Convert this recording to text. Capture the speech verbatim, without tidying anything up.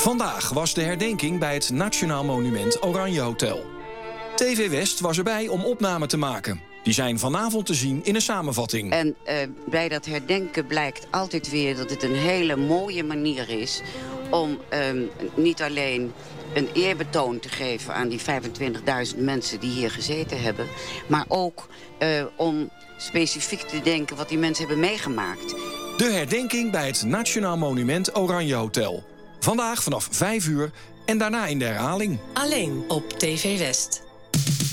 Vandaag was de herdenking bij het Nationaal Monument Oranje Hotel. T V West was erbij om opnamen te maken. Die zijn vanavond te zien in een samenvatting. En uh, bij dat herdenken blijkt altijd weer dat het een hele mooie manier is om um, niet alleen een eerbetoon te geven aan die vijfentwintigduizend mensen die hier gezeten hebben, maar ook uh, om specifiek te denken wat die mensen hebben meegemaakt. De herdenking bij het Nationaal Monument Oranje Hotel. Vandaag vanaf vijf uur en daarna in de herhaling. Alleen op T V West.